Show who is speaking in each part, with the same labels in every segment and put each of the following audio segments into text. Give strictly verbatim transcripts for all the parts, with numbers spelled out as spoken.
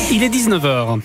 Speaker 1: Il est dix-neuf heures.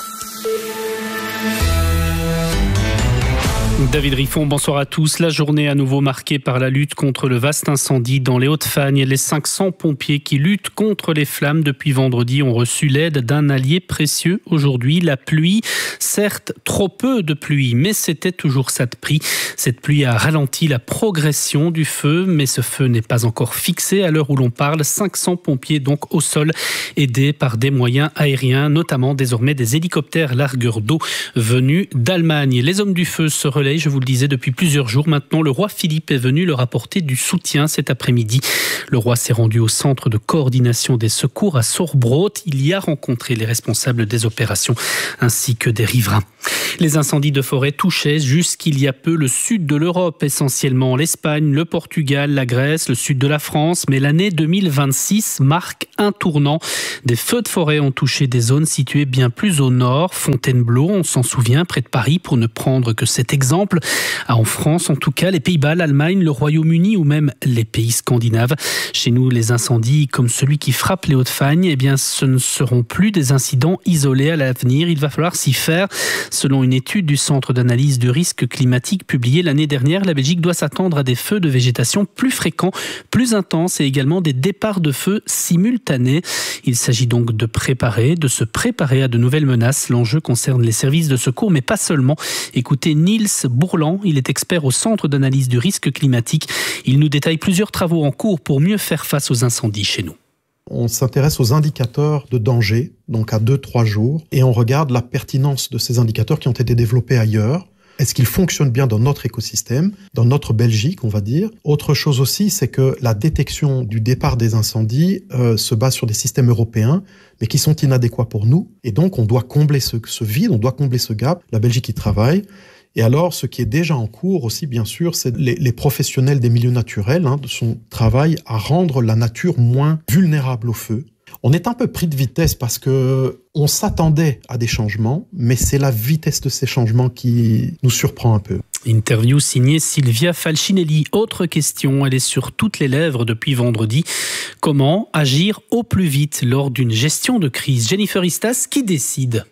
Speaker 1: David Riffon, bonsoir à tous. La journée à nouveau marquée par la lutte contre le vaste incendie dans les Hauts-de-Fagne. Les cinq cents pompiers qui luttent contre les flammes depuis vendredi ont reçu l'aide d'un allié précieux aujourd'hui, la pluie. Certes, trop peu de pluie, mais c'était toujours ça de prix. Cette pluie a ralenti la progression du feu, mais ce feu n'est pas encore fixé à l'heure où l'on parle. cinq cents pompiers donc au sol, aidés par des moyens aériens, notamment désormais des hélicoptères largueurs d'eau venus d'Allemagne. Les hommes du feu se relaient, je vous le disais, depuis plusieurs jours maintenant. Le roi Philippe est venu leur apporter du soutien cet après-midi. Le roi s'est rendu au centre de coordination des secours à Sorbrot. Il y a rencontré les responsables des opérations ainsi que des riverains. Les incendies de forêt touchaient jusqu'il y a peu le sud de l'Europe, essentiellement l'Espagne, le Portugal, la Grèce, le sud de la France. Mais l'année deux mille vingt-six marque un tournant. Des feux de forêt ont touché des zones situées bien plus au nord. Fontainebleau, on s'en souvient, près de Paris, pour ne prendre que cet exemple. En France, en tout cas, les Pays-Bas, l'Allemagne, le Royaume-Uni ou même les pays scandinaves. Chez nous, les incendies comme celui qui frappe les Hauts-de-Fagne, eh bien, ce ne seront plus des incidents isolés à l'avenir. Il va falloir s'y faire. Selon une étude du Centre d'analyse du risque climatique publiée l'année dernière, la Belgique doit s'attendre à des feux de végétation plus fréquents, plus intenses et également des départs de feux simultanés. Il s'agit donc de préparer, de se préparer à de nouvelles menaces. L'enjeu concerne les services de secours, mais pas seulement. Écoutez Niels Bourlan, il est expert au Centre d'analyse du risque climatique. Il nous détaille plusieurs travaux en cours pour mieux faire face aux incendies chez nous.
Speaker 2: On s'intéresse aux indicateurs de danger, donc à deux trois jours, et on regarde la pertinence de ces indicateurs qui ont été développés ailleurs. Est-ce qu'ils fonctionnent bien dans notre écosystème, dans notre Belgique, on va dire. Autre chose aussi, c'est que la détection du départ des incendies euh, se base sur des systèmes européens, mais qui sont inadéquats pour nous. Et donc, on doit combler ce, ce vide, on doit combler ce gap. La Belgique y travaille. Et alors, ce qui est déjà en cours aussi, bien sûr, c'est les, les professionnels des milieux naturels, hein, de son travail à rendre la nature moins vulnérable au feu. On est un peu pris de vitesse parce que on s'attendait à des changements, mais c'est la vitesse de ces changements qui nous surprend un peu.
Speaker 1: Interview signée Sylvia Falcinelli. Autre question, elle est sur toutes les lèvres depuis vendredi. Comment agir au plus vite lors d'une gestion de crise? Jennifer Istas, qui décide?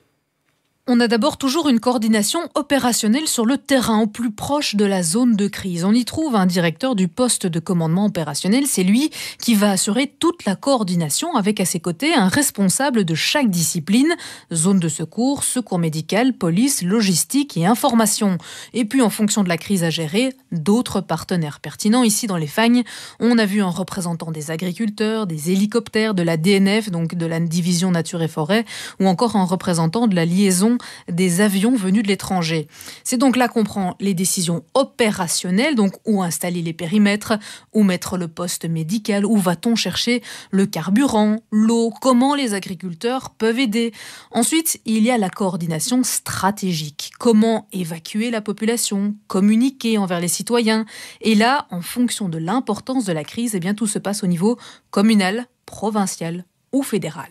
Speaker 3: On a d'abord toujours une coordination opérationnelle sur le terrain, au plus proche de la zone de crise. On y trouve un directeur du poste de commandement opérationnel. C'est lui qui va assurer toute la coordination avec à ses côtés un responsable de chaque discipline. Zone de secours, secours médical, police, logistique et information. Et puis en fonction de la crise à gérer, d'autres partenaires pertinents. Ici dans les Fagnes, on a vu un représentant des agriculteurs, des hélicoptères, de la D N F, donc de la division nature et forêt, ou encore un représentant de la liaison des avions venus de l'étranger. C'est donc là qu'on prend les décisions opérationnelles, donc où installer les périmètres, où mettre le poste médical, où va-t-on chercher le carburant, l'eau, comment les agriculteurs peuvent aider. Ensuite, il y a la coordination stratégique. Comment évacuer la population, communiquer envers les citoyens. Et là, en fonction de l'importance de la crise, eh bien, tout se passe au niveau communal, provincial ou fédéral.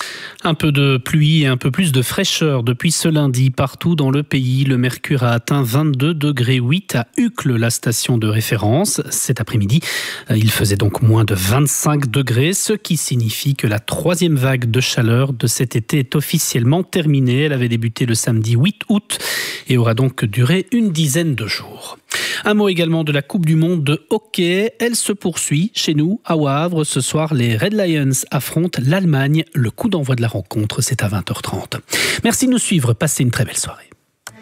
Speaker 1: Un peu de pluie et un peu plus de fraîcheur depuis ce lundi. Partout dans le pays, le mercure a atteint vingt-deux degrés huit à Uccle, la station de référence. Cet après-midi, il faisait donc moins de vingt-cinq degrés, ce qui signifie que la troisième vague de chaleur de cet été est officiellement terminée. Elle avait débuté le samedi huit août et aura donc duré une dizaine de jours. Un mot également de la Coupe du Monde de hockey. Elle se poursuit chez nous, à Wavre. Ce soir, les Red Lions affrontent l'Allemagne. Le coup d'envoi de la rencontre, c'est à vingt heures trente. Merci de nous suivre. Passez une très belle soirée.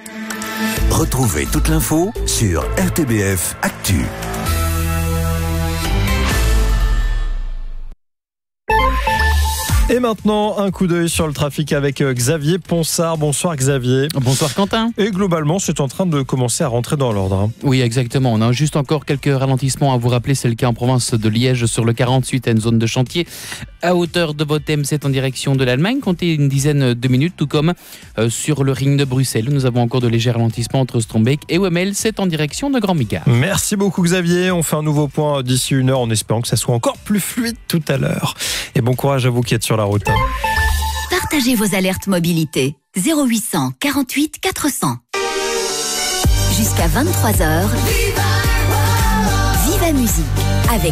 Speaker 4: Retrouvez toute l'info sur R T B F Actu.
Speaker 5: Et maintenant, un coup d'œil sur le trafic avec Xavier Ponsard. Bonsoir Xavier.
Speaker 6: Bonsoir Quentin.
Speaker 5: Et globalement, c'est en train de commencer à rentrer dans l'ordre.
Speaker 6: Oui, exactement. On a juste encore quelques ralentissements à vous rappeler. C'est le cas en province de Liège sur le quarante-huit à une zone de chantier. À hauteur de Bothème, c'est en direction de l'Allemagne. Comptez une dizaine de minutes, tout comme euh, sur le ring de Bruxelles. Nous avons encore de légers ralentissements entre Strombeek et Wemmel. C'est en direction de Grand-Migard.
Speaker 5: Merci beaucoup Xavier. On fait un nouveau point d'ici une heure en espérant que ça soit encore plus fluide tout à l'heure. Et bon courage à vous qui êtes sur la route.
Speaker 7: Partagez vos alertes mobilité. zéro huit cent quarante-huit quatre cents. Jusqu'à vingt-trois heures. Viva Musique avec